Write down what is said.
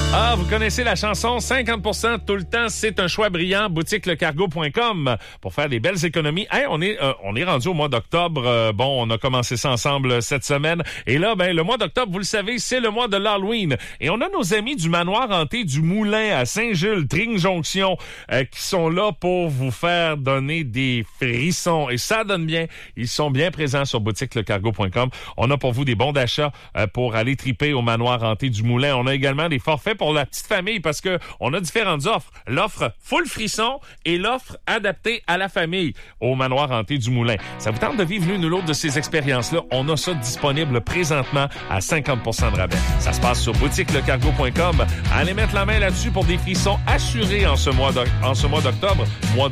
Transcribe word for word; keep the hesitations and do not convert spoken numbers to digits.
Ah, vous connaissez la chanson cinquante pour cent tout le temps, c'est un choix brillant. boutique le cargo point com pour faire des belles économies. Hey, on est euh, on est rendu au mois d'octobre. Euh, bon, on a commencé ça ensemble cette semaine. Et là, ben le mois d'octobre, vous le savez, c'est le mois de l'Halloween. Et on a nos amis du Manoir Hanté du Moulin à Saint-Jules, Tring-Jonction, euh, qui sont là pour vous faire donner des frissons. Et ça donne bien. Ils sont bien présents sur boutique le cargo point com. On a pour vous des bons d'achat euh, pour aller triper au Manoir Hanté du Moulin. On a également des forfaits pour la petite famille parce que on a différentes offres. L'offre full frisson et l'offre adaptée à la famille au Manoir Hanté du Moulin. Ça vous tente de vivre l'une ou l'autre de ces expériences-là? On a ça disponible présentement à cinquante pour cent de rabais. Ça se passe sur boutique le cargo point com. Allez mettre la main là-dessus pour des frissons assurés en ce mois d'o- en ce mois d'octobre. Mois